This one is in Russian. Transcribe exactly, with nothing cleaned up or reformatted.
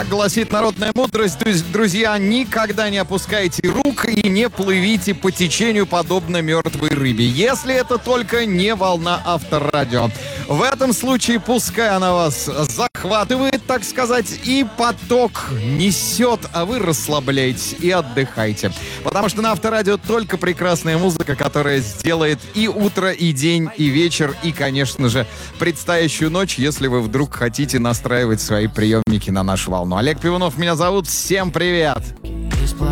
Как гласит народная мудрость, друзья, никогда не опускайте рук и не плывите по течению подобно мертвой рыбе, если это только не волна Авторадио. В этом случае пускай она вас захватывает, так сказать, и поток несет, а вы расслабляйтесь и отдыхайте. Потому что на Авторадио только прекрасная музыка, которая сделает и утро, и день, и вечер, и, конечно же, предстоящую ночь, если вы вдруг хотите настраивать свои приемники на нашу волну. Олег Пивунов меня зовут. Всем привет!